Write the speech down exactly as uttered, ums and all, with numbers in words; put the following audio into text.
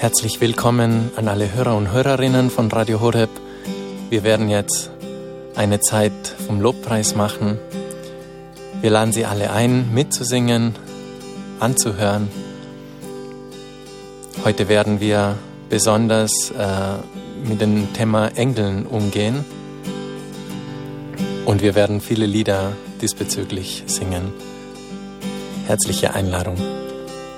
Herzlich willkommen an alle Hörer und Hörerinnen von Radio Horeb. Wir werden jetzt eine Zeit vom Lobpreis machen. Wir laden Sie alle ein, mitzusingen, anzuhören. Heute werden wir besonders äh, mit dem Thema Engeln umgehen und wir werden viele Lieder diesbezüglich singen. Herzliche Einladung.